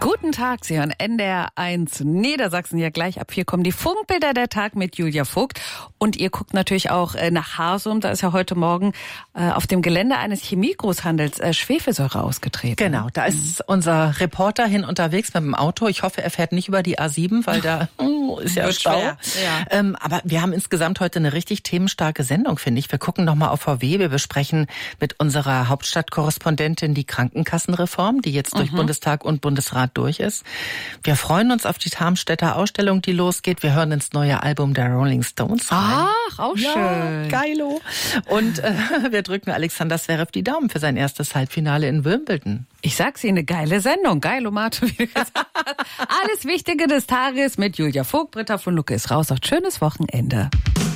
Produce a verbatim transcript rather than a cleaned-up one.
Guten Tag, Sie hören N D R eins Niedersachsen. Ja, gleich ab vier kommen die Funkbilder der Tag mit Julia Vogt. Und ihr guckt natürlich auch nach Harsum. Da ist ja heute Morgen auf dem Gelände eines Chemiegroßhandels Schwefelsäure ausgetreten. Genau, da ist unser Reporter hin unterwegs mit dem Auto. Ich hoffe, er fährt nicht über die A sieben, weil da oh, ist ja Stau. Ja. Ähm, aber wir haben insgesamt heute eine richtig themenstarke Sendung, finde ich. Wir gucken nochmal auf V W. Wir besprechen mit unserer Hauptstadtkorrespondentin die Krankenkassenreform, die jetzt durch mhm. Bundestag und Bundesrat durch ist. Wir freuen uns auf die Darmstädter Ausstellung, die losgeht. Wir hören ins neue Album der Rolling Stones rein. Ach, auch ja, schön. Geilo. Und äh, wir drücken Alexander Zverev die Daumen für sein erstes Halbfinale in Wimbledon. Ich sag's Ihnen, eine geile Sendung. Geilo, Mate. Alles Wichtige des Tages mit Julia Vogt. Britta von Lucke ist raus. Auch schönes Wochenende.